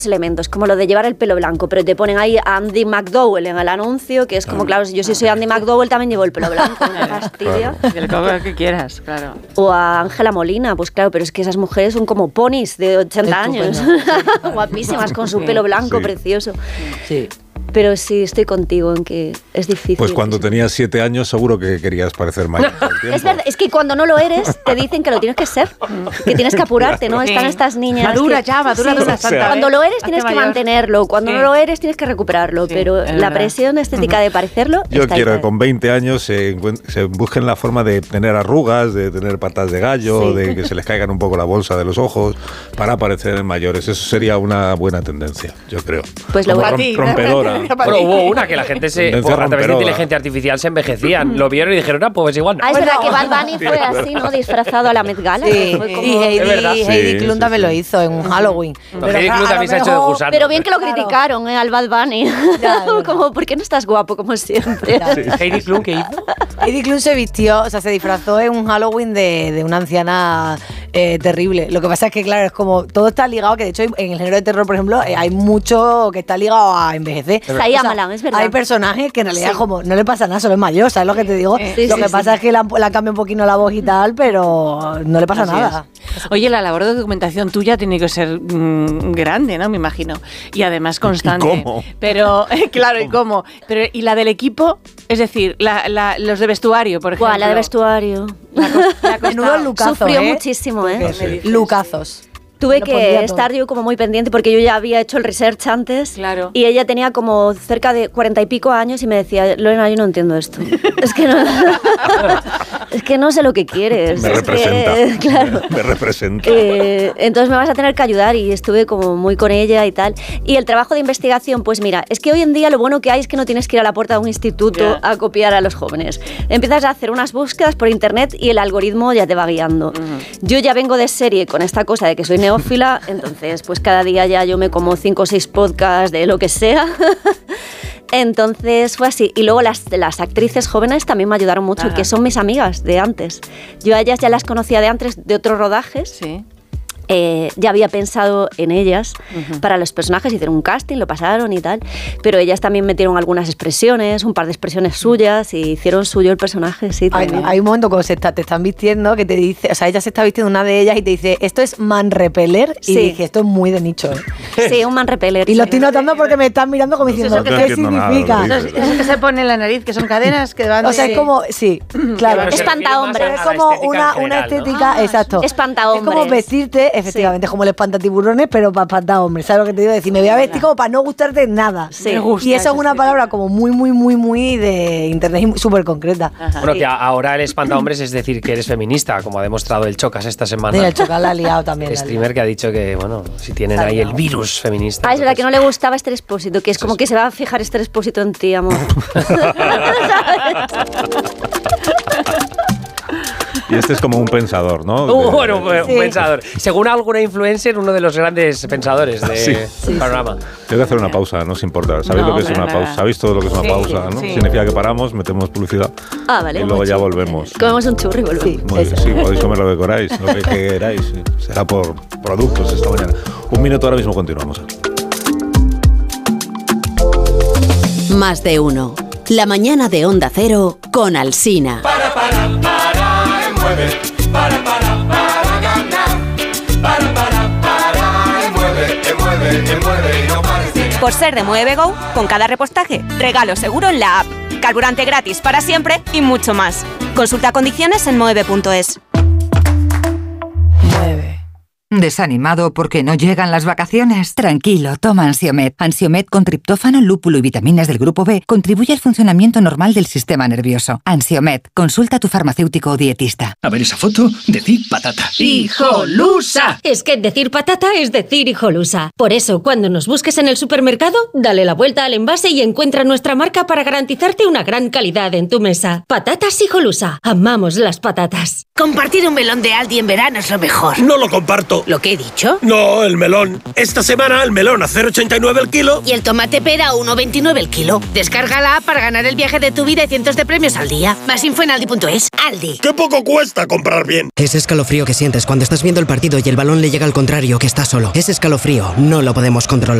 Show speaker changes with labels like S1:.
S1: elementos, como lo de llevar el pelo blanco, pero te ponen ahí a Andy McDowell en el anuncio, que es como, claro, si yo soy Andy McDowell también llevo el pelo blanco, me fastidia.
S2: El color que quieras, claro.
S1: O a Ángela Molina, pues claro, pero es que esas mujeres son como ponis de 80 años, guapísimas, con su pelo blanco precioso.
S3: Sí.
S1: Pero sí, estoy contigo en que es difícil.
S4: Pues cuando tenías 7 años seguro que querías parecer mayor.
S1: Es verdad, es que cuando no lo eres te dicen que lo tienes que ser, que tienes que apurarte, ¿no? Están estas niñas
S2: madura
S1: que,
S2: de una santa.
S1: Cuando lo eres tienes que mantenerlo, cuando no lo eres tienes que recuperarlo, pero la presión estética de parecerlo
S4: Yo
S1: está
S4: quiero
S1: ahí.
S4: que con 20 años se busquen la forma de tener arrugas, de tener patas de gallo, de que se les caigan un poco la bolsa de los ojos para parecer mayores. Eso sería una buena tendencia, yo creo.
S1: Pues lo
S4: rompedora.
S5: Pero hubo una que la gente a través de inteligencia artificial se envejecían. Lo vieron y dijeron, pues igual no.
S1: Es verdad que Bad Bunny fue así, ¿no? Disfrazado a la Met Gala.
S3: Sí,
S1: Fue como...
S3: y Heidi Klum también lo hizo en un Halloween.
S5: Heidi Klum también se ha hecho de gusano.
S1: Pero bien que lo criticaron al Bad Bunny. Como, ¿por qué no estás guapo como siempre?
S5: ¿Heidi Klum qué hizo?
S3: Heidi Klum se vistió, o sea, se disfrazó en un Halloween de una anciana terrible. Lo que pasa es que, claro, es como todo está ligado, que de hecho en el género de terror, por ejemplo, hay mucho que está ligado a envejecer.
S1: Shyamalan, es verdad.
S3: Hay personajes que en realidad como no le pasa nada, solo es mayor, ¿sabes lo que te digo? Lo que pasa es que la cambia un poquito la voz y tal, pero no le pasa nada.
S2: Oye, la labor de documentación tuya tiene que ser grande, ¿no? Me imagino. Y además constante.
S4: ¿Y cómo?
S2: Pero, claro, ¿y cómo? Pero, ¿y la del equipo? Es decir, los de vestuario, por ejemplo.
S1: La de vestuario.
S3: Menudo lucazo,
S1: sufrió muchísimo,
S3: Lucazos.
S1: Tuve que estar yo como muy pendiente porque yo ya había hecho el research antes.
S2: Claro.
S1: Y ella tenía como cerca de 40 y pico años y me decía, Lorena, yo no entiendo esto. Es que no sé lo que quieres.
S4: Me representa.
S1: Claro.
S4: Me representa.
S1: Entonces me vas a tener que ayudar y estuve como muy con ella y tal. Y el trabajo de investigación, pues mira, es que hoy en día lo bueno que hay es que no tienes que ir a la puerta de un instituto a copiar a los jóvenes. Empiezas a hacer unas búsquedas por internet y el algoritmo ya te va guiando. Yo ya vengo de serie con esta cosa de que soy neófila, entonces pues cada día ya yo me como 5 o 6 podcasts de lo que sea. Entonces fue así. Y luego las actrices jóvenes también me ayudaron mucho, que son mis amigas de antes. Yo a ellas ya las conocía de antes, de otros rodajes.
S2: Sí.
S1: Ya había pensado en ellas para los personajes, hicieron un casting, lo pasaron y tal, pero ellas también metieron algunas expresiones, un par de expresiones suyas y hicieron suyo el personaje, sí.
S3: Hay un momento cuando te están vistiendo que te dice, o sea, ella se está vistiendo una de ellas y te dice, esto es man repeller, y dije, esto es muy de nicho.
S1: Sí, un man repeller.
S3: Y lo estoy notando porque me están mirando como diciendo, ¿qué significa?
S2: Eso que se pone en la nariz, que son cadenas que van
S3: O sea, es como, claro.
S1: Espantahombre.
S3: Es como una estética, exacto.
S1: Espantahombres.
S3: Es como vestirte, efectivamente, como el espantatiburones, pero para espantahombres. ¿Sabes lo que te digo? Decir, me voy a vestir como para no gustarte nada.
S1: Sí.
S3: Y eso es una palabra como muy de internet y súper concreta.
S5: Bueno, que ahora el espantahombres es decir que eres feminista, como ha demostrado el Chocas esta semana.
S3: Mira, el Chocas la ha liado también.
S5: El streamer que ha dicho que, bueno, si tienen ahí el virus feminista.
S1: Es verdad que no le gustaba Esther Expósito, que es como que se va a fijar Esther Expósito en ti, amor.
S4: Y este es como un pensador, ¿no?
S5: Bueno, un pensador. Según alguna influencer, uno de los grandes pensadores del panorama.
S4: Tengo que hacer una pausa, no os importa. ¿Sabéis lo que es una pausa? ¿Sabéis todo lo que es una pausa? ¿No? Significa que paramos, metemos publicidad
S1: vale.
S4: Y luego ya volvemos.
S1: Comemos un churro y volvemos.
S4: Sí, podéis comer lo que queráis, lo que queráis. Sí. Será por productos esta mañana. 1 minuto, ahora mismo continuamos.
S6: Más de uno. La mañana de Onda Cero con Alsina.
S7: Mueve, para ganar. Mueve y no pares de ganar.
S8: Por ser de Mueve Go, con cada repostaje, regalo seguro en la app, carburante gratis para siempre y mucho más. Consulta condiciones en mueve.es.
S9: ¿Desanimado porque no llegan las vacaciones? Tranquilo, toma Ansiomed. Ansiomed con triptófano, lúpulo y vitaminas del grupo B contribuye al funcionamiento normal del sistema nervioso. Ansiomed, consulta a tu farmacéutico o dietista.
S10: A ver esa foto, decir patata. ¡Hijolusa!
S11: Es que decir patata es decir hijolusa. Por eso, cuando nos busques en el supermercado, dale la vuelta al envase y encuentra nuestra marca para garantizarte una gran calidad en tu mesa. Patatas hijolusa. Amamos las patatas.
S12: Compartir un melón de Aldi en verano es lo mejor.
S10: No lo comparto.
S12: kilo.
S13: ¿Lo que he dicho?
S12: No, el melón. Esta semana el melón a 0,89 el kilo.
S13: Y el tomate pera a 1,29 el kilo. Descarga la app para ganar el viaje de tu vida y cientos de premios al día. Más info en Aldi.es. Aldi.
S12: ¡Qué poco cuesta comprar bien!
S14: Ese escalofrío que sientes cuando estás viendo el partido y el balón le llega al contrario, que está solo. Ese escalofrío no lo podemos controlar.